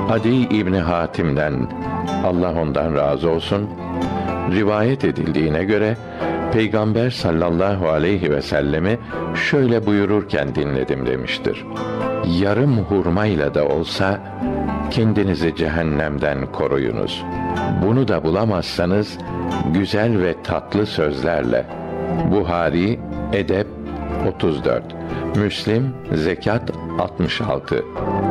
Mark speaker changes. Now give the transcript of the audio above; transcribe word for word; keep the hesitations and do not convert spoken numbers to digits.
Speaker 1: Adi İbni Hatim'den, Allah ondan razı olsun, rivayet edildiğine göre Peygamber sallallahu aleyhi ve sellemi şöyle buyururken dinledim demiştir: yarım hurmayla da olsa kendinizi cehennemden koruyunuz. Bunu da bulamazsanız güzel ve tatlı sözlerle. Buhari Edeb otuz dört, Müslim Zekat altmış altı.